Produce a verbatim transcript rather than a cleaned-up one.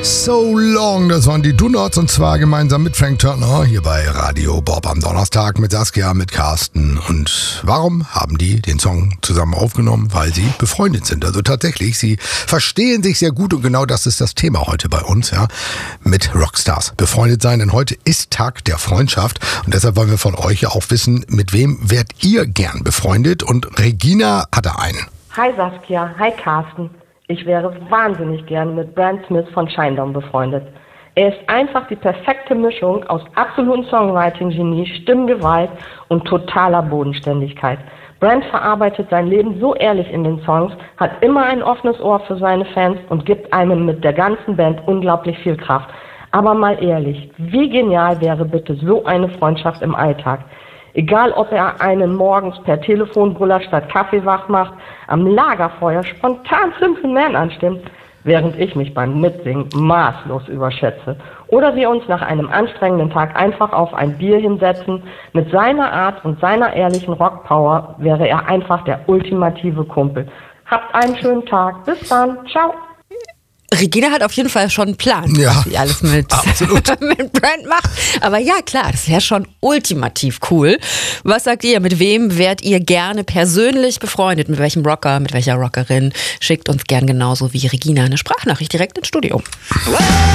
So Long, das waren die Do-Nots und zwar gemeinsam mit Frank Turner hier bei Radio Bob am Donnerstag mit Saskia, mit Carsten. Und warum haben die den Song zusammen aufgenommen? Weil sie befreundet sind. Also tatsächlich, sie verstehen sich sehr gut und genau das ist das Thema heute bei uns, ja, mit Rockstars befreundet sein. Denn heute ist Tag der Freundschaft und deshalb wollen wir von euch ja auch wissen, mit wem werdet ihr gern befreundet? Und Regina hatte einen. Hi Saskia, hi Carsten. Ich wäre wahnsinnig gern mit Brand Smith von Shinedown befreundet. Er ist einfach die perfekte Mischung aus absolutem Songwriting-Genie, Stimmgewalt und totaler Bodenständigkeit. Brand verarbeitet sein Leben so ehrlich in den Songs, hat immer ein offenes Ohr für seine Fans und gibt einem mit der ganzen Band unglaublich viel Kraft. Aber mal ehrlich, wie genial wäre bitte so eine Freundschaft im Alltag? Egal, ob er einen morgens per Telefonbrüller statt Kaffee wach macht, am Lagerfeuer spontan Simple Man anstimmt, während ich mich beim Mitsingen maßlos überschätze. Oder wir uns nach einem anstrengenden Tag einfach auf ein Bier hinsetzen. Mit seiner Art und seiner ehrlichen Rockpower wäre er einfach der ultimative Kumpel. Habt einen schönen Tag. Bis dann. Ciao. Regina hat auf jeden Fall schon einen Plan, Ja, was sie alles mit, mit Brand macht. Aber ja, klar, das wäre schon ultimativ cool. Was sagt ihr? Mit wem wärt ihr gerne persönlich befreundet? Mit welchem Rocker, mit welcher Rockerin? Schickt uns gern genauso wie Regina eine Sprachnachricht direkt ins Studio.